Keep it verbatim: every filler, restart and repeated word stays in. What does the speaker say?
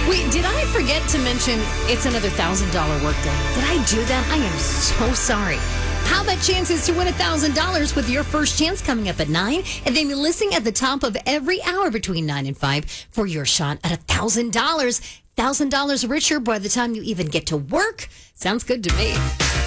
Wait, did I forget to mention it's another one thousand dollars workday? Did I do that? I am so sorry. How about chances to win one thousand dollars with your first chance coming up at nine? And then listening at the top of every hour between nine and five for your shot at one thousand dollars. one thousand dollars richer by the time you even get to work. Sounds good to me.